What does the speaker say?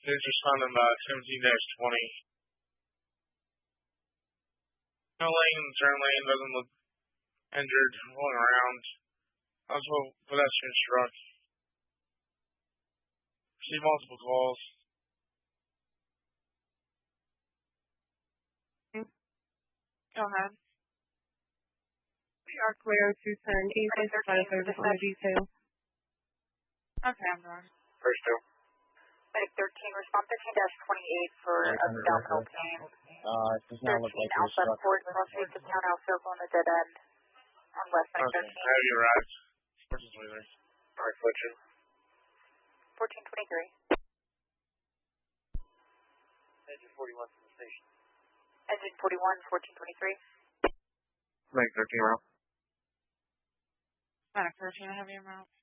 Please respond on 17-20. No lane, turn lane, doesn't look injured, rolling around. Also, pedestrian struck. Received multiple calls. Go ahead. We are clear to send East Fire Service on a detail. Okay, I'm done. First two. Medic 13, respond 13-28 for abdominal pain. It does not look like Alpha Ford, crossing the townhouse circle on the dead end. On West Medic 13. I have your ride. Person's way there. Alright, Fletcher. 1423. Engine 41 from the station. Engine 41, 1423. Make 13 route. Medic 13, I have your route.